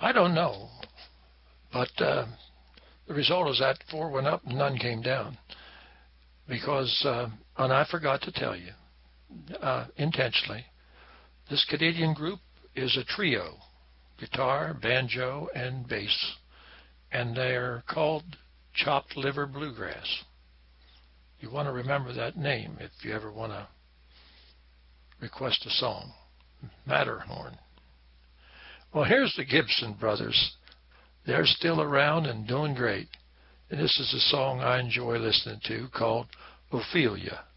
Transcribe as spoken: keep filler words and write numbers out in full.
I don't know, but uh, the result is that four went up and none came down. Because, uh, and I forgot to tell you, uh, intentionally, this Canadian group is a trio, guitar, banjo, and bass, and they're called Chopped Liver Bluegrass. You want to remember that name if you ever want to request a song. Matterhorn. Well, here's the Gibson brothers. They're still around and doing great. And this is a song I enjoy listening to called Ophelia.